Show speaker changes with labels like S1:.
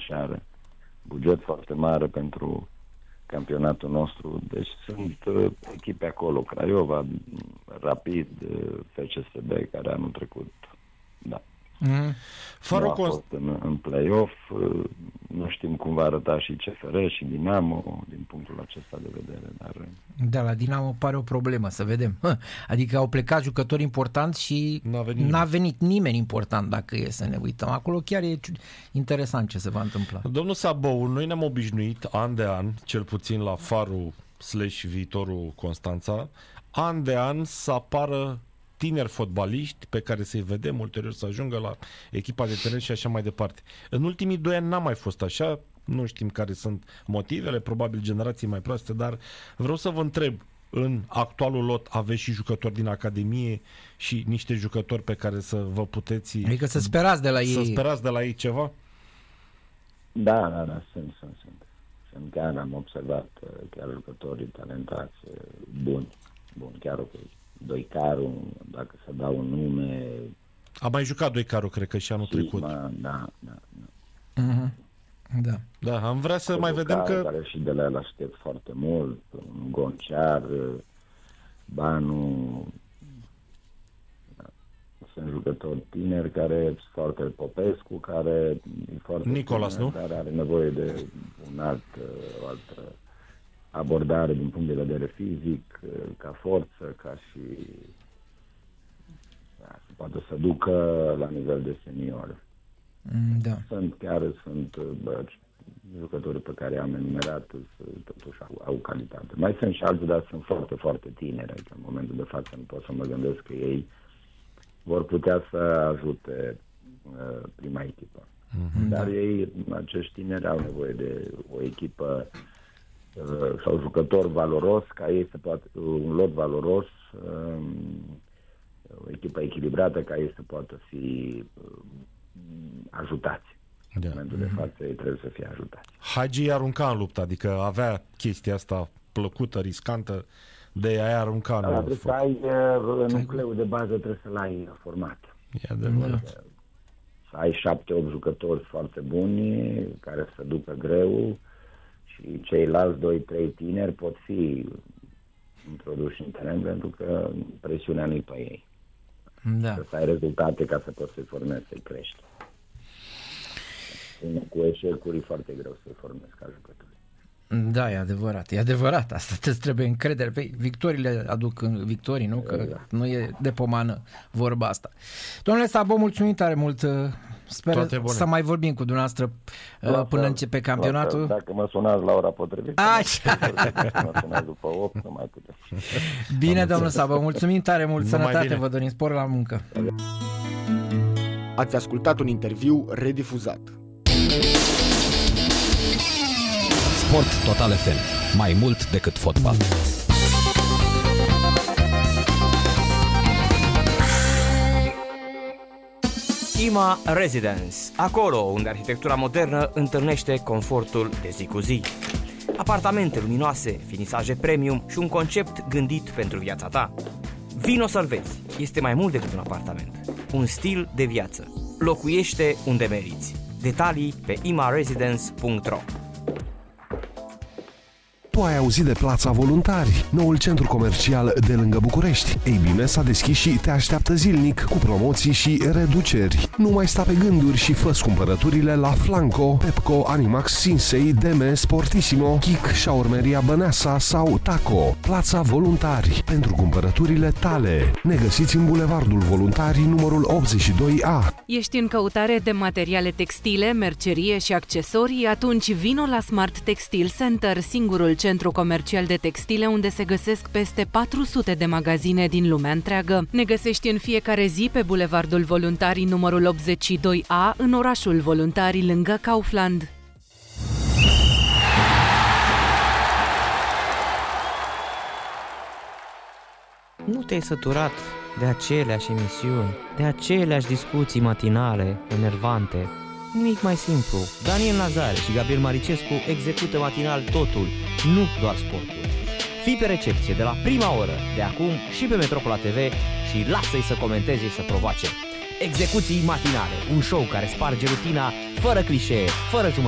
S1: și are buget foarte mare pentru campionatul nostru. Deci sunt echipe acolo, Craiova, Rapid, FCSB, care anul trecut
S2: Fără
S1: nu a fost în play-off. Nu știm cum va arăta și CFR și Dinamo din punctul acesta de vedere. Dar...
S3: Da, la Dinamo pare o problemă, să vedem. Adică au plecat jucători importanți și n-a venit nimeni important, dacă e să ne uităm. Acolo chiar e interesant ce se va întâmpla.
S2: Domnul Sabou, noi ne-am obișnuit an de an, cel puțin la Farul / viitorul Constanța, an de an să apară tineri fotbaliști pe care să-i vedem ulterior să ajungă la echipa de teren și așa mai departe. În ultimii 2 ani n-a mai fost așa, nu știm care sunt motivele, probabil generații mai proaste, dar vreau să vă întreb, în actualul lot aveți și jucători din Academie și niște jucători pe care să vă puteți...
S3: Adică să sperați de la ei...
S2: Să sperați de la ei ceva?
S1: Da, sunt. Chiar am observat chiar jucătorii talentați, buni, chiar ok. Doicaru, dacă să dau un nume...
S2: A mai jucat Doicaru, cred că și anul trecut.
S1: Da.
S2: Da, am vrea să mai vedem că...
S1: Care și de la el aștept foarte mult, Goncear, Banu... Sunt jucători tineri care sunt foarte Popescu, care e foarte
S2: Nicolas,
S1: tiner,
S2: nu?
S1: Dar are nevoie de o altă abordare din punct de vedere fizic, ca forță, ca și să poată să ducă la nivel de senior.
S3: Da.
S1: Sunt jucătorii pe care am enumerat, totuși au calitate. Mai sunt și alții, dar sunt foarte, foarte tineri. Adică în momentul de față nu pot să mă gândesc că ei vor putea să ajute prima echipă. Dar ei, acești tineri, au nevoie de o echipă sau jucător valoros, ca ei să poată, un lot valoros, o echipă echilibrată, ca ei să poată fi ajutați. În momentul de față ei trebuie să fie ajutați.
S2: Hagi arunca în luptă, adică avea chestia asta plăcută, riscantă, de a arunca în luptă.
S1: Trebuie să ai nucleul de bază, trebuie să-l ai format.
S2: E adevărat.
S1: Să ai 7-8 jucători foarte buni, care să ducă greu, și ceilalți 2-3 tineri pot fi introduși în teren, pentru că presiunea nu-i pe ei.
S3: Da.
S1: Să ai rezultate ca să poți să-i formezi, să-i crești. Cu eșecuri e foarte greu să-i formezi ca jucători.
S3: Da, e adevărat. Asta trebuie încredere. Victoriile aduc victorii, nu? Că nu e de pomană vorba asta. Domnule Sabou, mulțumim tare mult. Sper să mai vorbim cu dumneavoastră până începe campionatul.
S1: Dacă mă sunați la ora potrivită, mă sunați după 8, nu mai putem.
S3: Bine, domnul Sabou, mulțumim tare mult. Sănătate, vă dorim, spor la muncă.
S4: Ați ascultat un interviu redifuzat.
S5: Sport Total FM. Mai mult decât fotbal.
S6: IMA Residence. Acolo unde arhitectura modernă întâlnește confortul de zi cu zi. Apartamente luminoase, finisaje premium și un concept gândit pentru viața ta. Vino să-l vezi. Este mai mult decât un apartament. Un stil de viață. Locuiește unde meriți. Detalii pe imaresidence.ro.
S7: Tu ai auzit de Plața Voluntari, noul centru comercial de lângă București. Ei bine, s-a deschis și te așteaptă zilnic cu promoții și reduceri. Nu mai sta pe gânduri și fă-ți cumpărăturile la Flanco, Pepco, Animax, Sinsei, Deme, Sportissimo, Kik, Șaurmeria Băneasa sau Taco. Plața Voluntari, pentru cumpărăturile tale. Ne găsiți în Bulevardul Voluntarii, numărul 82A.
S8: Ești în căutare de materiale textile, mercerie și accesorii? Atunci vino la Smart Textile Center, singurul centru comercial de textile unde se găsesc peste 400 de magazine din lumea întreagă. Ne găsești în fiecare zi pe Bulevardul Voluntarii numărul 82A în orașul Voluntarii lângă Kaufland.
S6: Nu te-ai săturat de aceleași emisiuni, de aceleași discuții matinale, enervante? Nimic mai simplu. Daniel Nazare și Gabriel Maricescu execută matinal totul, nu doar sportul. Fii pe recepție de la prima oră, de acum și pe Metropola TV și lasă-i să comenteze și să provoace. Execuții matinale, un show care sparge rutina, fără clișee, fără jumătate.